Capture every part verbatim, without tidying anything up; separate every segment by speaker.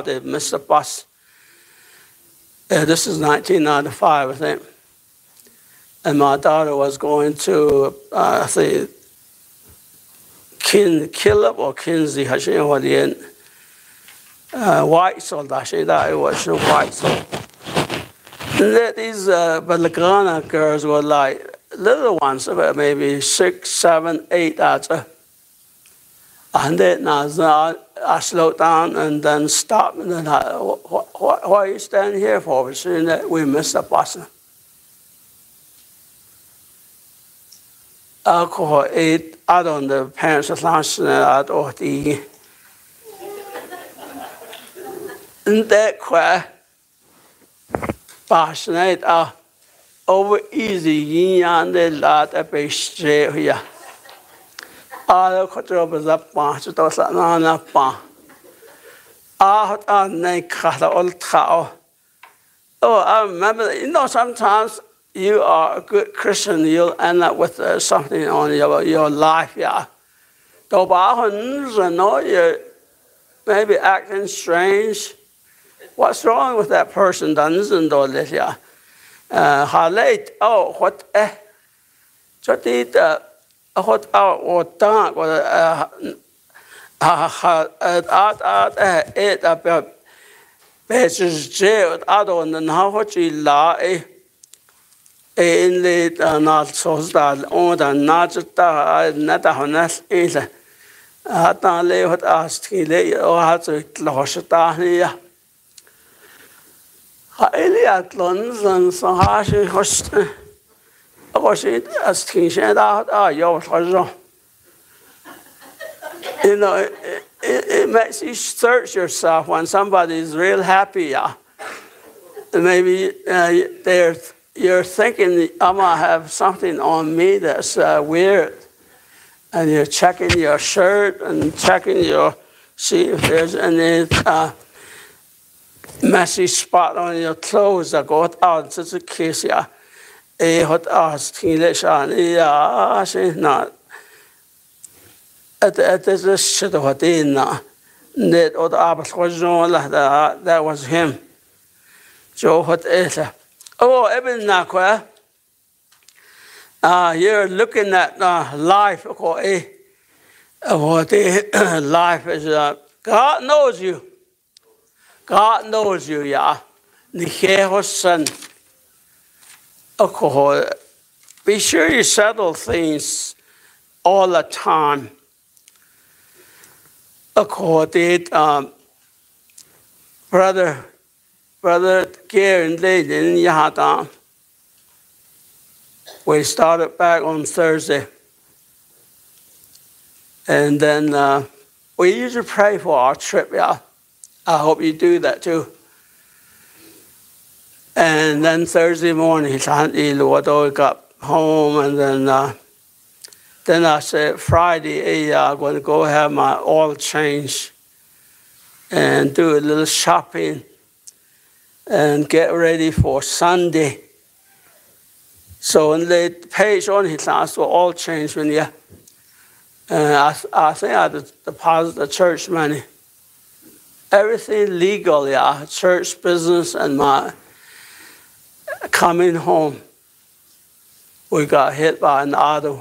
Speaker 1: they missed the bus. Uh, this is nineteen ninety-five, I think. And my daughter was going to, uh, I think, Kin Killip or Kinsey, I think what the uh, White Soul, I think that it was White Soul. And these uh, Balagana girls were like little ones, about maybe six, seven, eight, that's it. And then I, I slowed down and then stopped. And then I, what, what, what are you standing here for? We're seeing that we missed the bus. Alcohol, eight, I don't know, the parents of lunch and I don't the. And that quick, passionate, uh, over easy, yin yang, the lot of a straight here. I got up bunch of those on a pan. I had a cut old cow. Oh, I remember, you know, sometimes you are a good Christian, you'll end up with uh, something on your, your life, yeah. Though, you know, you're maybe acting strange. What's wrong with that person? Doesn't do this, yeah. How late? Oh, what? Eh? Just did. What out or dark or uh uh out out it about basis jail out on the now what you lie in the not so that on the not that not a honest is a don't live with us to or how to close it down here. Eliat London so harsh host. Of course, as things out, ah, you're you know, it, it, it makes you search yourself when somebody is real happy. Yeah. Maybe uh, they're, you're thinking, I might have something on me that's uh, weird. And you're checking your shirt and checking your, see if there's any uh, messy spot on your clothes that go out. It's a case, yeah. A hot ass English on yeah, she's not. At at this shit of what in now. That or the Abbas was on that that was him. Joe what is it? Oh, Eben Nakwa. Ah, you're looking at uh, life or a what life is. Uh, God knows you. God knows you, yeah. The son. Okay. Be sure you settle things all the time. Okay, um, brother, brother Gary and Lady in Yahata. We started back on Thursday. And then uh, we usually pray for our trip, yeah. I hope you do that too. And then Thursday morning, I got home, and then uh, then I said Friday, hey, I'm going to go have my oil change and do a little shopping and get ready for Sunday. So on the page on his asked for oil change when you, and I, I think I deposit the church money. Everything legal, yeah, church business and my coming home, we got hit by an auto.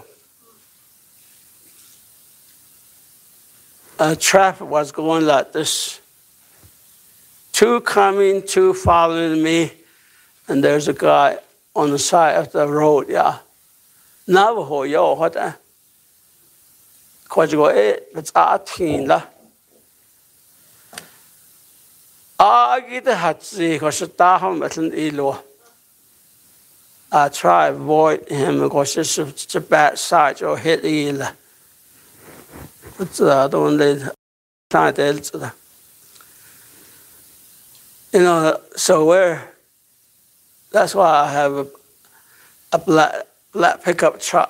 Speaker 1: Uh, traffic was going like this. Two coming, two following me, and there's a guy on the side of the road, yeah. Navajo, yo, what the? Because you go, eh, it's eighteen, lah. I get the hat, see, because it's down with an elo. I try to avoid him because it's a, it's a bad side, or hit eel. But I don't let time to that. You know, so where, that's why I have a, a black, black pickup truck.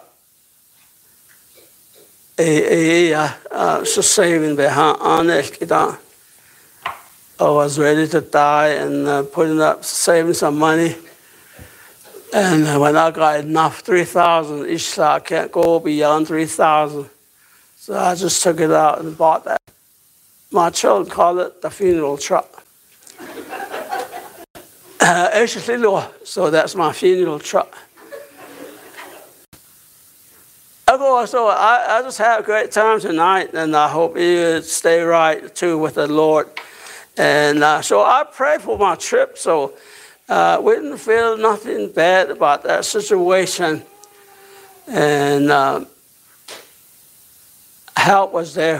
Speaker 1: A, a, uh, so saving behind on it, I was ready to die and uh, putting up, saving some money. And when I got enough, three thousand each side, I can't go beyond three thousand. So I just took it out and bought that. My children call it the funeral truck. uh, H Lilo, so that's my funeral truck. So I, I just had a great time tonight, and I hope you stay right too with the Lord. And uh, so I pray for my trip. So uh, we didn't feel nothing bad about that situation, and uh, help was there.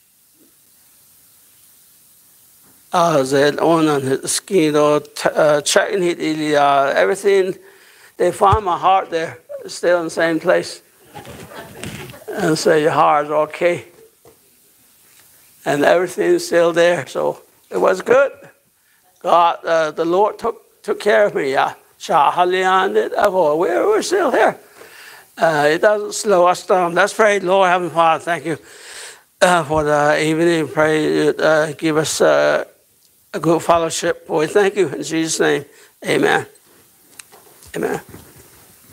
Speaker 1: I was on the skin or uh, checking it, uh, everything. They found my heart there, still in the same place. And say your heart's okay. And everything's still there. So it was good. God, uh, the Lord took took care of me. Yeah. We're, we're still here. Uh, it doesn't slow us down. Let's pray. Lord, Heavenly Father, thank you uh, for the evening. Pray uh, give us uh, a good fellowship. Boy, thank you. In Jesus' name, amen. Amen.